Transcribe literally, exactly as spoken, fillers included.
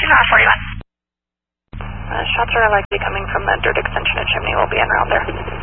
North forty-one. Uh, shots are likely coming from the dirt extension of chimney. We'll be in around there.